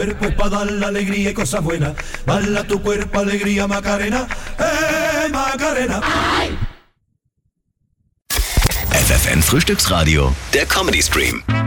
cuerpo es para dar la alegría y cosas buenas. Bala tu cuerpo, alegría, Macarena. Macarena. FFN Frühstücksradio, der Comedy Stream.